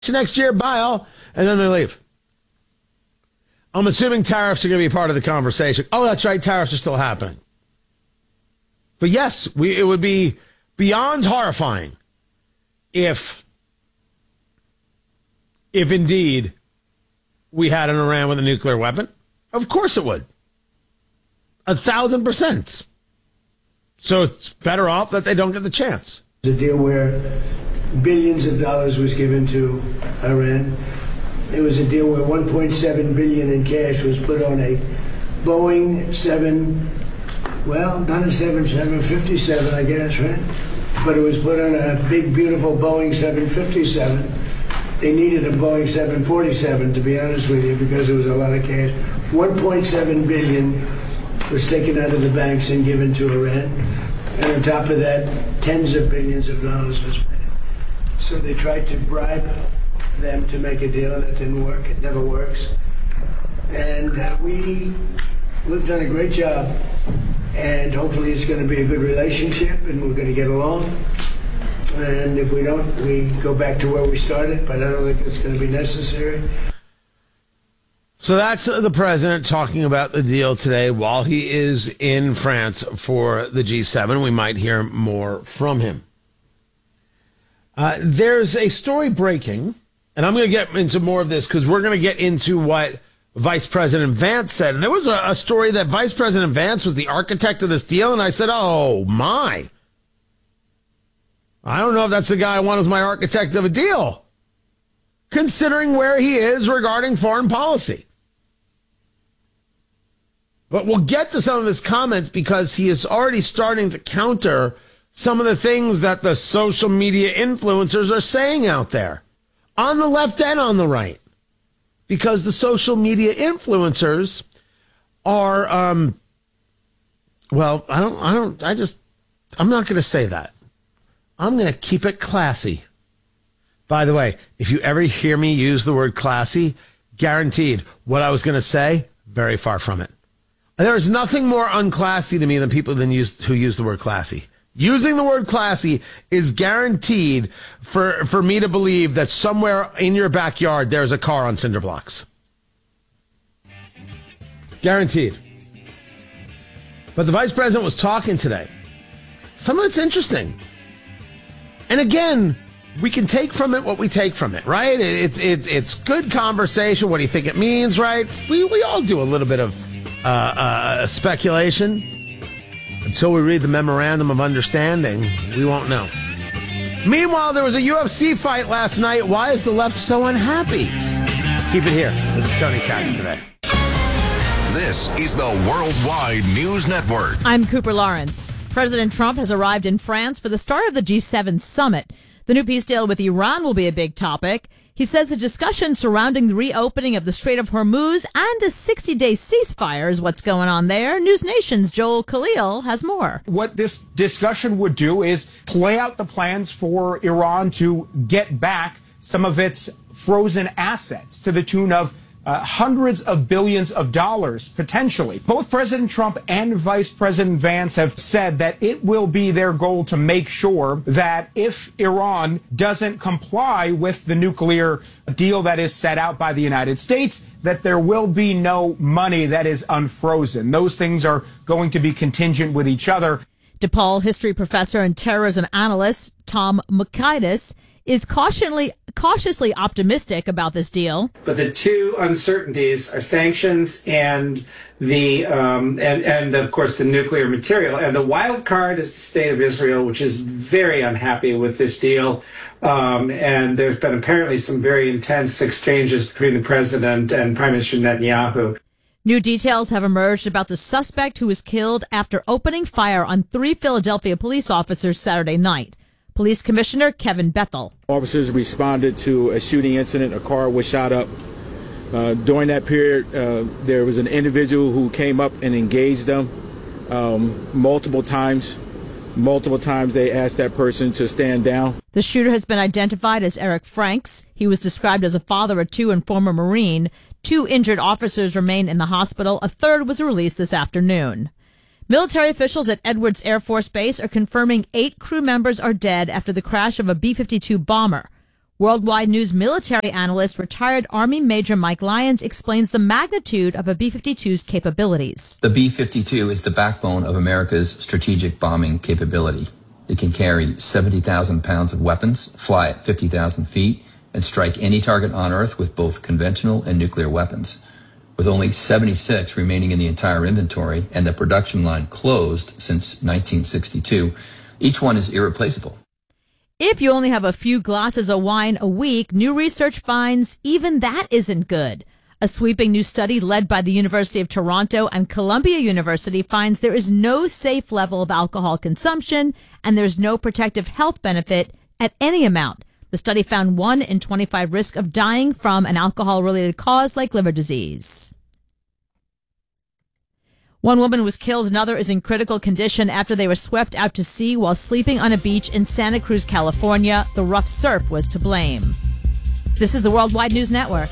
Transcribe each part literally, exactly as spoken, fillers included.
next year, bye all, and then they leave. I'm assuming tariffs are going to be part of the conversation. Oh, that's right, tariffs are still happening. But yes, we, it would be beyond horrifying if, if indeed we had an Iran with a nuclear weapon. Of course it would. A thousand percent. So it's better off that they don't get the chance. The deal where billions of dollars was given to Iran. There was a deal where one point seven billion dollars in cash was put on a Boeing seven, well, not a seven fifty-seven, I guess, right? But it was put on a big, beautiful Boeing seven fifty-seven. They needed a Boeing seven forty-seven, to be honest with you, because there was a lot of cash. one point seven billion dollars was taken out of the banks and given to Iran. And on top of that, tens of billions of dollars was paid. So they tried to bribe them to make a deal. That didn't work. It never works. And uh, we, we've done a great job. And hopefully it's going to be a good relationship and we're going to get along. And if we don't, we go back to where we started. But I don't think it's going to be necessary. So that's the president talking about the deal today while he is in France for the G seven. We might hear more from him. Uh, there's a story breaking, and I'm going to get into more of this because we're going to get into what Vice President Vance said. And there was a, a story that Vice President Vance was the architect of this deal, and I said, oh, my. I don't know if that's the guy I want as my architect of a deal, considering where he is regarding foreign policy. But we'll get to some of his comments because he is already starting to counter some of the things that the social media influencers are saying out there on the left and on the right, because the social media influencers are, um, well, I don't, I don't, I just, I'm not going to say that. I'm going to keep it classy. By the way, if you ever hear me use the word classy, guaranteed what I was going to say, very far from it. There is nothing more unclassy to me than people than use, who use the word classy. Using the word classy is guaranteed for, for me to believe that somewhere in your backyard there's a car on cinder blocks. Guaranteed. But the vice president was talking today. Some of it's interesting. And again, we can take from it what we take from it, right? It's it's it's good conversation. What do you think it means, right? We we all do a little bit of uh, uh, speculation. Until we read the memorandum of understanding, we won't know. Meanwhile, there was a U F C fight last night. Why is the left so unhappy? Keep it here. This is Tony Katz today. This is the Worldwide News Network. I'm Cooper Lawrence. President Trump has arrived in France for the start of the G seven summit. The new peace deal with Iran will be a big topic. He says the discussion surrounding the reopening of the Strait of Hormuz and a sixty-day ceasefire is what's going on there. News Nation's Joel Khalil has more. What this discussion would do is play out the plans for Iran to get back some of its frozen assets to the tune of Uh, hundreds of billions of dollars, potentially. Both President Trump and Vice President Vance have said that it will be their goal to make sure that if Iran doesn't comply with the nuclear deal that is set out by the United States, that there will be no money that is unfrozen. Those things are going to be contingent with each other. DePaul history professor and terrorism analyst Tom Moukaitis is cautiously cautiously optimistic about this deal. But the two uncertainties are sanctions and the um, and and of course the nuclear material. And the wild card is the state of Israel, which is very unhappy with this deal. Um, and there's been apparently some very intense exchanges between the president and Prime Minister Netanyahu. New details have emerged about the suspect who was killed after opening fire on three Philadelphia police officers Saturday night. Police Commissioner Kevin Bethel. Officers responded to a shooting incident. A car was shot up. Uh, during that period, uh, there was an individual who came up and engaged them um, multiple times. Multiple times they asked that person to stand down. The shooter has been identified as Eric Franks. He was described as a father of two and former Marine. Two injured officers remain in the hospital. A third was released this afternoon. Military officials at Edwards Air Force Base are confirming eight crew members are dead after the crash of a B fifty-two bomber. Worldwide News military analyst, retired Army Major Mike Lyons, explains the magnitude of a B fifty-two's capabilities. The B fifty-two is the backbone of America's strategic bombing capability. It can carry seventy thousand pounds of weapons, fly at fifty thousand feet, and strike any target on Earth with both conventional and nuclear weapons. With only seventy-six remaining in the entire inventory and the production line closed since nineteen sixty-two, each one is irreplaceable. If you only have a few glasses of wine a week, new research finds even that isn't good. A sweeping new study led by the University of Toronto and Columbia University finds there is no safe level of alcohol consumption and there's no protective health benefit at any amount. The study found one in twenty-five risk of dying from an alcohol-related cause like liver disease. One woman was killed, another is in critical condition after they were swept out to sea while sleeping on a beach in Santa Cruz, California. The rough surf was to blame. This is the Worldwide News Network.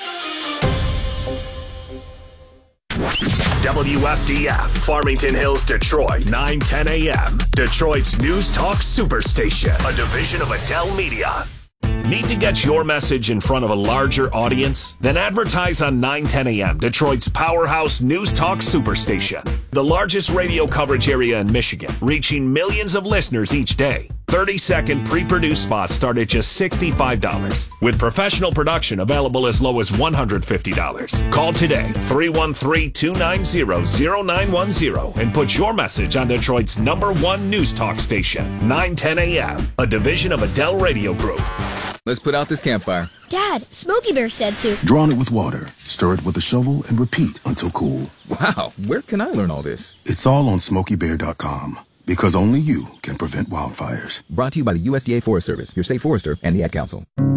W F D F, Farmington Hills, Detroit, nine ten a.m. Detroit's News Talk Superstation, a division of Adele Media. Need to get your message in front of a larger audience? Then advertise on nine ten a.m., Detroit's powerhouse News Talk Superstation. The largest radio coverage area in Michigan, reaching millions of listeners each day. thirty-second pre-produced spots start at just sixty-five dollars, with professional production available as low as one hundred fifty dollars. Call today, three one three, two nine zero, zero nine one zero, and put your message on Detroit's number one news talk station, nine ten a.m., a division of Adele Radio Group. Let's put out this campfire. Dad, Smokey Bear said to. Drawn it with water, stir it with a shovel, and repeat until cool. Wow, where can I learn all this? It's all on smokey bear dot com, because only you can prevent wildfires. Brought to you by the U S D A Forest Service, your state forester, and the Ad Council.